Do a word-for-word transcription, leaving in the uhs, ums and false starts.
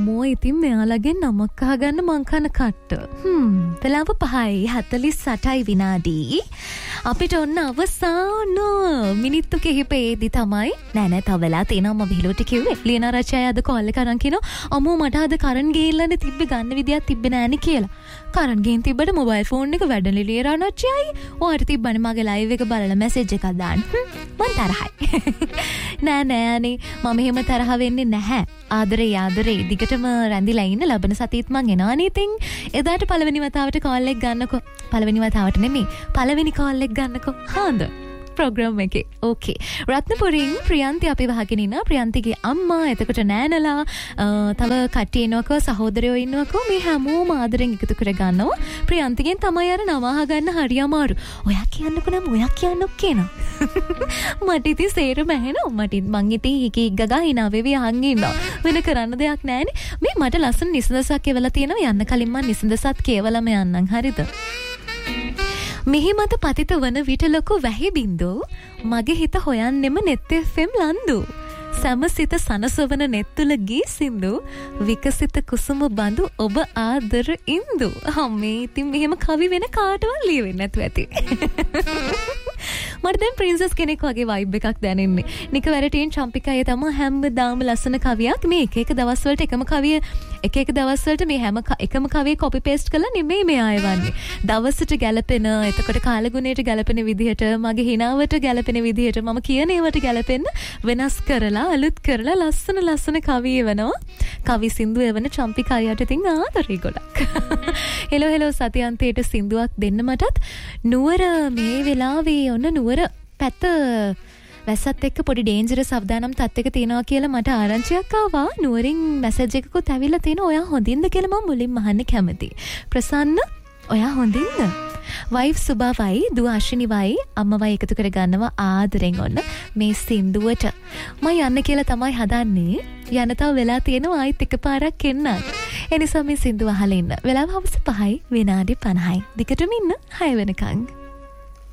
අම්මෝ ඉතින් මෙයාලගෙන් නමක් අහගන්න මං කන කට්ට. හ්ම් වෙලාව පහයි හතලිස් අටයි විනාඩි. අපිට ඔන්න අවසාන මිනිත්තු කිහිපෙදී තමයි නෑ නෑ තව වෙලා තියෙනවා මම විහිළුවට කිව්වේ. ලියනා රචය අද කෝල් එක අරන් කියනවා අම්මෝ මට අද කරන් ගිහිල්ලානේ තිබ්බේ ගන්න විදියක් තිබ්බේ නෑනේ කියලා. කරන් ගිහින් තිබ්බට මොබයිල් ෆෝන් එක වැඩනේ ලියනා රචයයි. ඔයාට තිබ්බනේ මගේ ලයිව් එක බලලා මැසේජ් එකක් දාන්න. මං තරහයි. නෑ නෑ අනේ මම එහෙම තරහ වෙන්නේ නැහැ. ආදරේ ආදරේ දිගටම රැඳිලා ඉන්න ලබන සතියත් මං එනවනේ ඉතින් එදාට පළවෙනි වතාවට කෝල් එක ගන්නකෝ. පළවෙනි වතාවට නෙමෙයි පළවෙනි කෝල් එක ගන්නකෝ. හාඳ ප්‍රෝග්‍රෑම් එකේ. ඕකේ. රත්නපුරින් ප්‍රියන්ති අපි වහගෙන ඉන්නවා. ප්‍රියන්තිගේ අම්මා එතකොට නෑනලා තව කට්ටිය ඉන්නවකෝ සහෝදරයෝ ඉන්නවකෝ මේ හැමෝම ආදරෙන් එකතු කර ගන්නවා. ප්‍රියන්තිගෙන් තමයි අර නම අහගන්න හරි අමාරු. ඔයා කියන්නකෝ නම් ඔයා කියන්නක් කියනවා. මට ඉතින් සේරම ඇහෙනවා. මට මං ඉතින් එක එක ගගා hina වෙවි අහන් ඉන්නවා. වෙන කරන්න දෙයක් නෑනේ. මේ මට ලස්සන නිසඳසක් කියවලා තියෙනවා. යන්න කලින් මං නිසඳසත් කියවලම යන්නම්. හරිද? මෙහි මත පතිත වන විට ලොකු වැහි බින්දු මගේ හිත හොයන්නෙම නෙත් එෆ් එම් ලන්දු සමසිත සනසවන නෙත්තුල ගී සින්දු විකසිත කුසුම බඳු ඔබ ආදර ඉන්දු. අම්මේ ඉතින් මෙහෙම කවි වෙන කාටවත් ලියවෙන්නේ නැතුව ඇති. මට දැන් ප්‍රින්සස් කෙනෙක් වගේ වයිබ් එකක් දැනෙන්නේ. නික වැරටින් චම්පිකායේ තමයි හැමදාම ලස්සන කවියක් මේ එක එක දවස් වලට එකම කවිය එක එක දවස් වලට මේ හැම එකම කවිය කොපි පේස්ට් කරලා නෙමෙයි මේ ආයවන්නේ. දවසට ගැලපෙන එතකොට කාලගුණයට ගැලපෙන විදිහට මගේ හිනාවට ගැලපෙන විදිහට මම කියන ඒවාට ගැලපෙන්න වෙනස් කරලා අලුත් කරලා ලස්සන ලස්සන කවි එවනවා. කවි සින්දු එවන චම්පිකායට ඉතින් ආදරේ ගොඩක්. හෙලෝ හෙලෝ සතියන්තයට සින්දුවක් දෙන්න මටත් නුවර මේ වෙලාවේ ඔන්න නුවර පැත්ත වැස්සත් එක්ක පොඩි ඩේන්ජරස් අවදානම් තත්ත්වයක තියෙනවා කියලා මට ආරංචියක් ආවා. නුවරින් මැසේජ් එකකුත් ඇවිල්ලා තිනවා ඔයා හොඳින්ද කියලා මම මුලින්ම අහන්න කැමතියි. ප්‍රසන්න ඔයා හොඳින්ද? වයිෆ් සුභාවයි දුව අශ්විනිවයි අම්මවයි එකතු කර ගන්නවා ආදරෙන් ඔන්න මේ සින්දුවට. මම යන්න කියලා තමයි හදන්නේ. යන තව වෙලා තියෙනවා ආයිත් එකපාරක් එන්න. ඒ නිසා මේ සින්දුව අහලා ඉන්න. වෙලාව හවස පහයි විනාඩි පනහයි. දිගටම ඉන්න හය වෙනකන්.